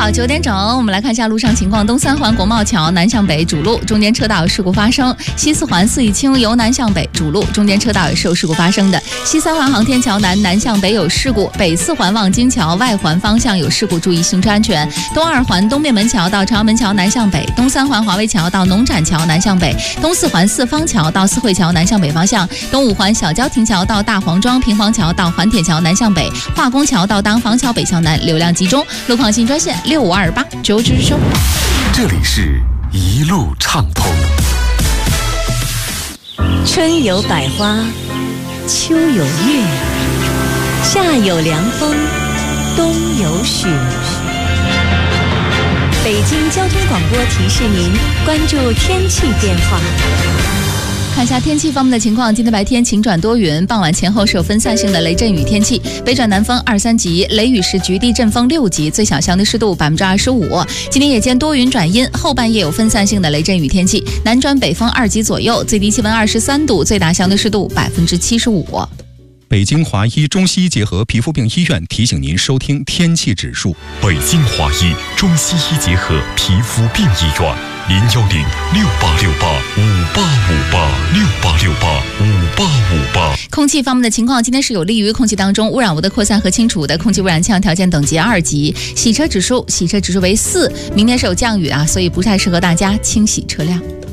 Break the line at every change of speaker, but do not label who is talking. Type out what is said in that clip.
好，9点整，我们来看一下路上情况。东三环国贸桥南向北主路中间车道有事故发生，西四环四义清由南向北主路中间车道也是有事故发生的。西三环航天桥南向北有事故，北四环望京桥外环方向有事故，注意行车安全。东二环东便门桥到朝阳门桥南向北，东三环华威桥到农展桥南向北，东四环四方桥到四惠桥南向北方向，东五环小郊亭桥到大黄庄平房桥到环铁桥南向北，化工桥到当房桥北向南，流量集中。路况信专线6528-9支收。
这里是一路畅通。
春有百花，秋有月，夏有凉风，冬有雪。北京交通广播提示您关注天气变化。
看一下天气方面的情况，今天白天晴转多云，傍晚前后是有分散性的雷阵雨天气，北转南风2、3级，雷雨时局地阵风6级，最小相对湿度25%。今天夜间多云转阴，后半夜有分散性的雷阵雨天气，南转北风2级左右，最低气温23度，最大相对湿度75%。
北京华医中西医结合皮肤病医院提醒您收听天气指数。
北京华医中西医结合皮肤病医院，010-6868-5858，6868-5858。
空气方面的情况，今天是有利于空气当中污染物的扩散和清除的，空气污染气象条件等级2级，洗车指数为4，明天是有降雨啊，所以不太适合大家清洗车辆。